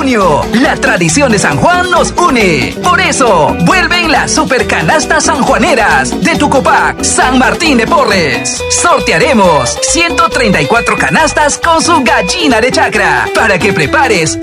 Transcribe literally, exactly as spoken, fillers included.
junio, la tradición de San Juan nos une. Por eso, vuelven las super canastas sanjuaneras de Tucopac, San Martín de Porres. Sortearemos ciento treinta y cuatro canastas con su gallina de chacra para que prepares